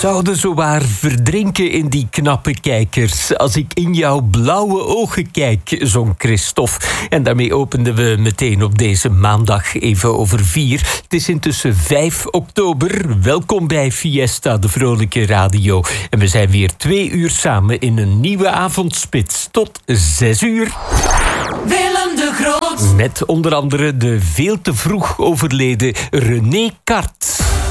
zouden zowaar verdrinken in die knappe kijkers. Als ik in jouw blauwe ogen kijk, zong Christophe. En daarmee openden we meteen op deze maandag even over 4. Het is intussen 5 oktober. Welkom bij Fiesta, de vrolijke radio. En we zijn weer 2 uur samen in een nieuwe avondspits. Tot 6 uur. Willem de Groot. Met onder andere de veel te vroeg overleden René Cart.